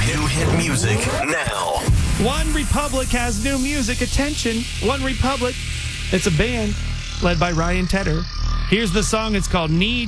New hit music now. One Republic has new music. Attention. One Republic. It's a band led by Ryan Tedder. Here's the song. It's called Need